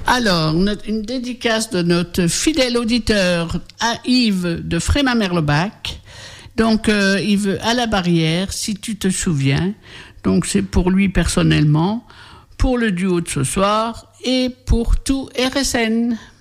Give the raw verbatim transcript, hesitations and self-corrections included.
Alors, notre- une dédicace de notre fidèle auditeur à Yves de Frémin-Merlebach. Donc, euh, Yves à la Barrière, si tu te souviens. Donc, c'est pour lui personnellement, pour le duo de ce soir et pour tout R S N.